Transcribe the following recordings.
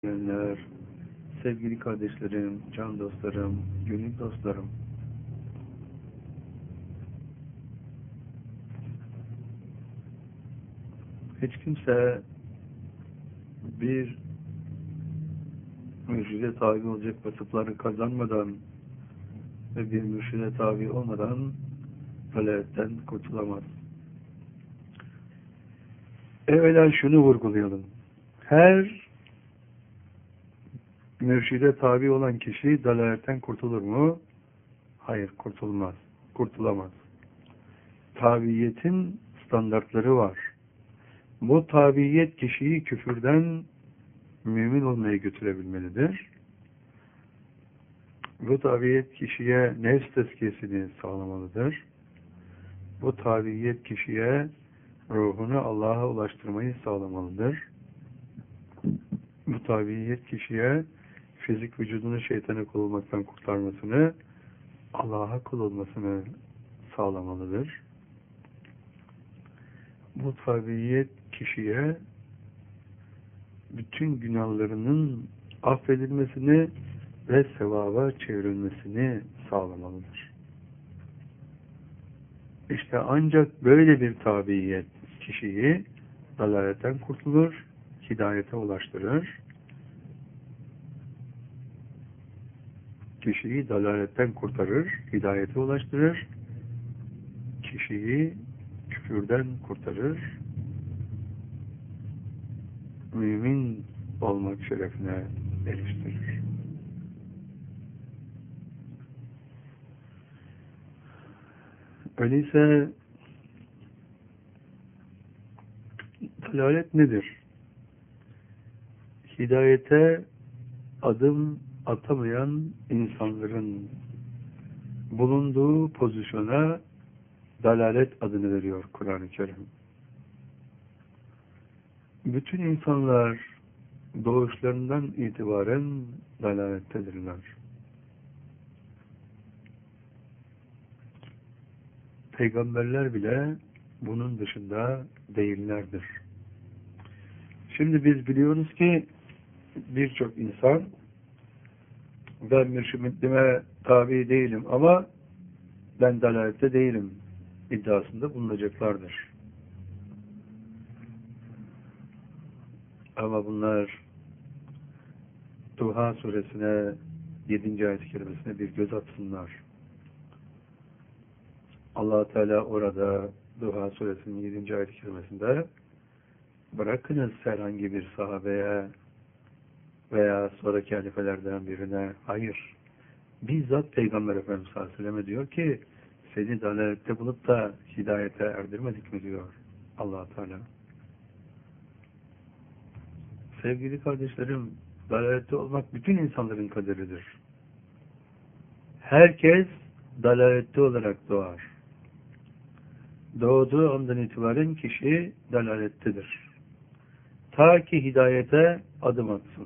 Dinleyenler, sevgili kardeşlerim, can dostlarım, gönül dostlarım. Hiç kimse bir mürşide tabi olacak vasıfları kazanmadan ve bir mürşide tabi olmadan dalaletten kurtulamaz. Evvela şunu vurgulayalım. Her mürşide tabi olan kişi dalaletten kurtulur mu? Hayır, kurtulmaz. Kurtulamaz. Tabiiyetin standartları var. Bu tabiyet kişiyi küfürden mümin olmaya götürebilmelidir. Bu tabiyet kişiye nefs tezkiyesini sağlamalıdır. Bu tabiyet kişiye ruhunu Allah'a ulaştırmayı sağlamalıdır. Bu tabiyet kişiye fizik vücudunu şeytana kul olmaktan kurtarmasını, Allah'a kul olmasını sağlamalıdır. Bu tabiyet kişiye bütün günahlarının affedilmesini ve sevaba çevrilmesini sağlamalıdır. İşte ancak böyle bir tabiyet kişiyi dalaletten kurtulur, hidayete ulaştırır. Kişiyi dalaletten kurtarır, hidayete ulaştırır. Kişiyi küfürden kurtarır. Mümin olmak şerefine eriştirir. Öyleyse dalalet nedir? Hidayete adım atamayan insanların bulunduğu pozisyona dalalet adını veriyor Kur'an-ı Kerim. Bütün insanlar doğuşlarından itibaren dalalettedirler. Peygamberler bile bunun dışında değillerdir. Şimdi biz biliyoruz ki birçok insan ben mürşidime tabi değilim ama ben dalalette değilim iddiasında bulunacaklardır. Ama bunlar Duha suresine 7. ayet-i kerimesine bir göz atsınlar. Allah Teala orada Duha suresinin 7. ayet-i kerimesinde bırakınız herhangi bir sahabeye veya sonraki halifelerden birine, hayır. Bizzat Peygamber Efendimiz sallallahu aleyhi ve sellem diyor ki seni dalalette bulup da hidayete erdirmedik mi diyor Allah Teala. Sevgili kardeşlerim, dalalette olmak bütün insanların kaderidir. Herkes dalalette olarak doğar. Doğduğu andan itibaren kişi dalalettedir. Ta ki hidayete adım atsın.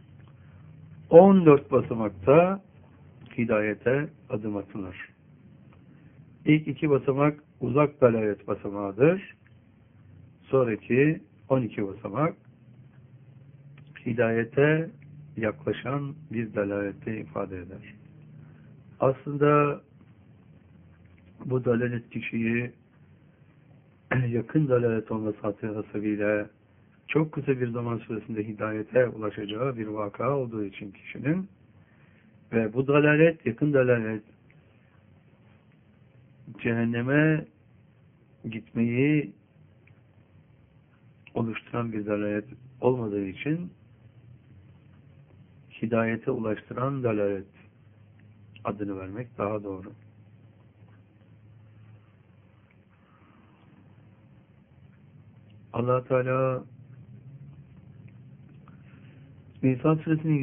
14 basamakta hidayete adım atılır. İlk 2 basamak uzak dalalet basamağıdır. Sonraki 12 basamak hidayete yaklaşan bir dalalette ifade eder. Aslında bu dalalet kişiyi yakın dalalet olması hasebiyle çok kısa bir zaman süresinde hidayete ulaşacağı bir vaka olduğu için kişinin ve bu dalalet, yakın dalalet cehenneme gitmeyi oluşturan bir dalalet olmadığı için hidayete ulaştıran dalalet adını vermek daha doğru. Allah Teala Nisa suresinin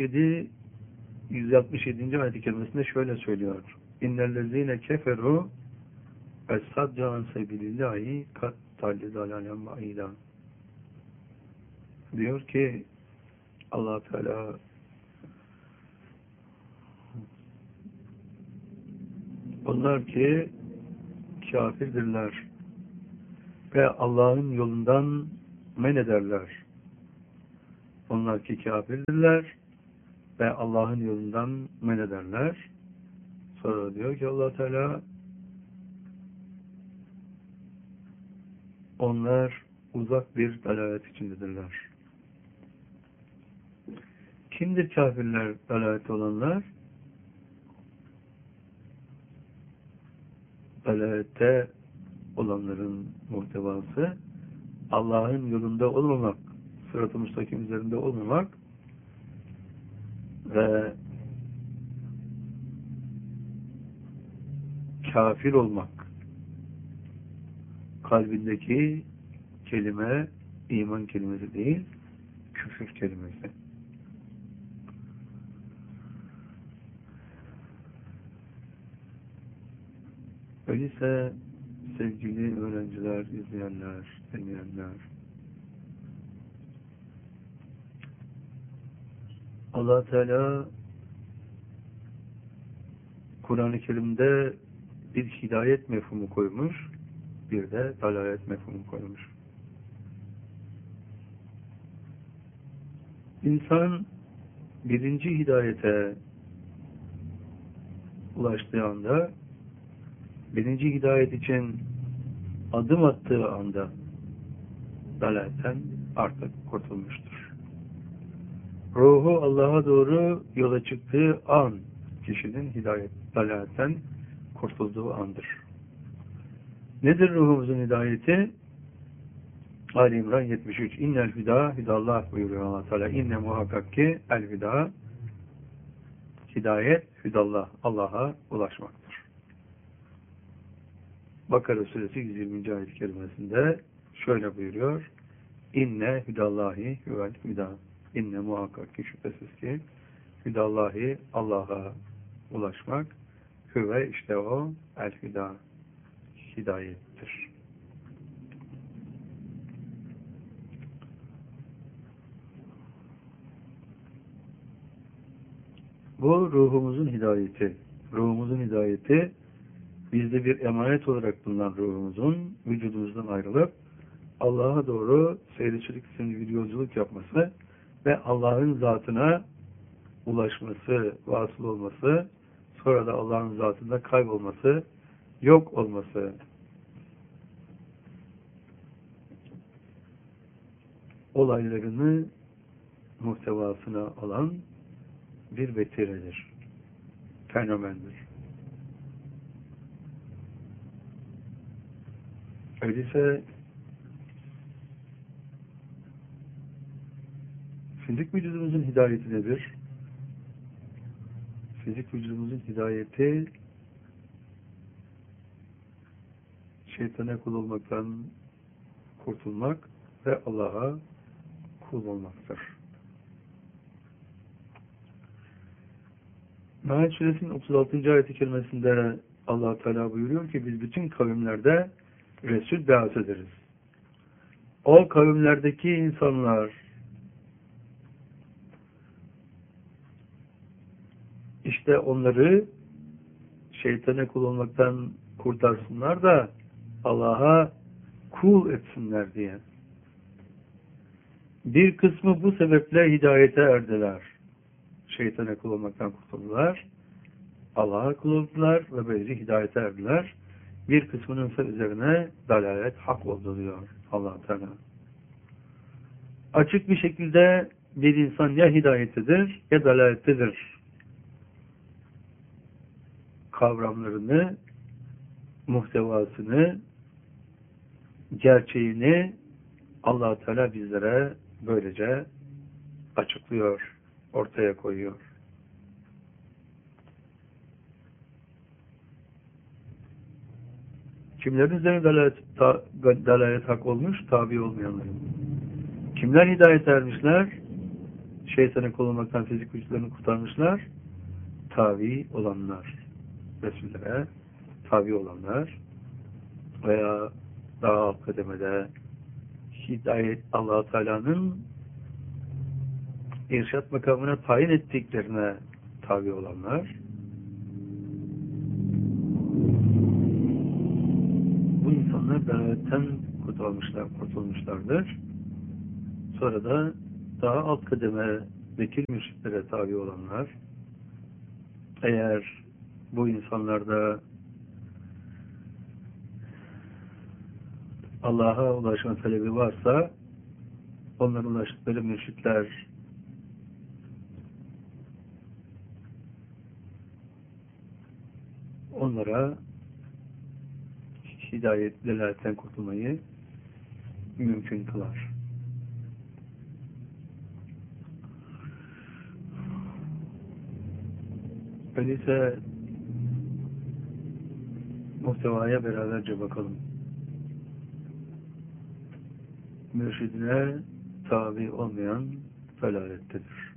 167. ayet-i kerimesinde şöyle söylüyor. İnnellezîne keferu es-sadcan sebilillahi kat talli dalalen ba'îdâ. Diyor ki Allah Teala onlar ki kafirdirler ve Allah'ın yolundan men ederler. Onlar ki kafirdirler ve Allah'ın yolundan men ederler. Sonra diyor ki Allah Teala onlar uzak bir dalalet içindedirler. Kimdir kafirler, dalalette olanlar? Dalalette olanların muhtevası Allah'ın yolunda olmamak, sırat-ı müstakim üzerinde olmamak ve kafir olmak. Kalbindeki kelime iman kelimesi değil, küfür kelimesi. Öyleyse sevgili öğrenciler, izleyenler, dinleyenler, Allah Teala Kur'an-ı Kerim'de bir hidayet mefhumu koymuş, bir de dalalet mefhumu koymuş. İnsan birinci hidayete ulaştığı anda, birinci hidayet için adım attığı anda dalaletten artık kurtulmuştur. Ruhu Allah'a doğru yola çıktığı an kişinin dalaletten kurtulduğu andır. Nedir ruhumuzun hidayeti? Ali İmran 73. İnnel hüda hüdallah buyuruyor Allah Teala. İnne muhakkak ki el hüda hidayet hüdallah, Allah'a ulaşmaktır. Bakara suresi 120. ayet-i kerimesinde şöyle buyuruyor. İnne hüdallahi huvel hüda. İnne muhakkak ki şüphesiz ki hüdallahi, Allah'a ulaşmak, hüve işte o el hüda, hidayettir. Bu ruhumuzun hidayeti. Ruhumuzun hidayeti bizde bir emanet olarak bulunan ruhumuzun vücudumuzdan ayrılıp Allah'a doğru seyircilik isimli bir yolculuk yapması ve Allah'ın zatına ulaşması, vasıl olması, sonra da Allah'ın zatında kaybolması, yok olması. Olaylarını muhtevasına alan bir vetiredir. Fenomendir. Öyleyse fizik vücudumuzun hidayeti nedir? Fizik vücudumuzun hidayeti şeytana kul olmaktan kurtulmak ve Allah'a kul olmaktır. Nahl Suresinin 36. ayet-i kerimesinde Allah Teala buyuruyor ki biz bütün kavimlerde Resul be'as ederiz. O kavimlerdeki insanlar işte onları şeytana kul olmaktan kurtarsınlar da Allah'a kul etsinler diye. Bir kısmı bu sebeple hidayete erdiler. Şeytana kul olmaktan kurtuldular. Allah'a kul oldular ve böylece hidayete erdiler. Bir kısmının ise üzerine dalalet hak oldu diyor Allah Teala. Açık bir şekilde bir insan ya hidayettedir ya dalalettedir. Kavramlarını, muhtevasını, gerçeğini Allah Teala bizlere böylece açıklıyor, ortaya koyuyor. Kimlerin üzerine dalalet hak olmuş? Tabi olmayanların. Kimler hidayet ermişler? Şeytanın kul olmaktan fizik vücutlarını kurtarmışlar. Tabi olanlar. Resullere tabi olanlar veya daha alt kademede hidayet Allah-u Teala'nın irşat makamına tayin ettiklerine tabi olanlar, bu insanlar dalaletten kurtulmuşlardır. Sonra da daha alt kademe vekil mürşitlere tabi olanlar, eğer bu insanlarda Allah'a ulaşma talebi varsa, onların ulaştıkları mürşitler onlara hidayet, delaletten kurtulmayı mümkün kılar. Öyleyse muhtevaya beraberce bakalım. Mürşidine tabi olmayan dalalettedir.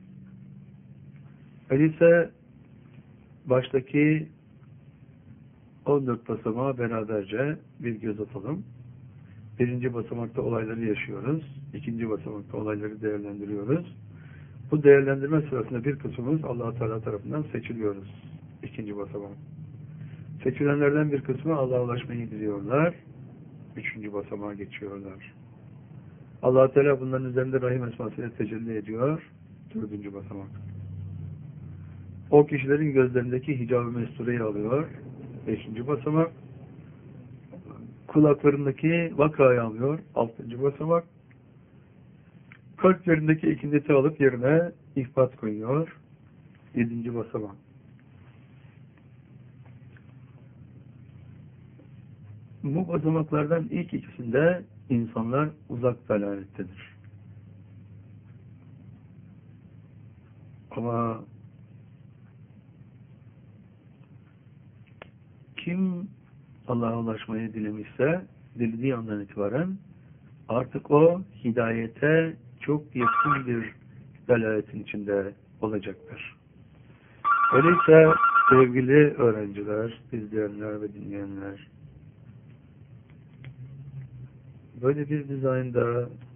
Öyleyse baştaki 14 basamağa beraberce bir göz atalım. Birinci basamakta olayları yaşıyoruz. İkinci basamakta olayları değerlendiriyoruz. Bu değerlendirme sırasında bir kısmımız Allah-u Teala tarafından seçiliyoruz. İkinci basamak. Seçilenlerden bir kısmı Allah'a ulaşmayı diliyorlar. Üçüncü basamağa geçiyorlar. Allah-u Teala bunların üzerinde Rahim esmasıyla tecelli ediyor. Dördüncü basamak. O kişilerin gözlerindeki hicab-ı mestureyi alıyor. Beşinci basamak. Kulaklarındaki vakayı alıyor. Altıncı basamak. Kalplerindeki ikindeti alıp yerine ihbat koyuyor. Yedinci basamak. Bu basamaklardan ilk ikisinde insanlar uzak dalalettedir. Ama kim Allah'a ulaşmayı dilemişse, dilediği andan itibaren artık o hidayete çok yakın bir dalaletin içinde olacaktır. Öyleyse sevgili öğrenciler, izleyenler ve dinleyenler, böyle bir dizaynda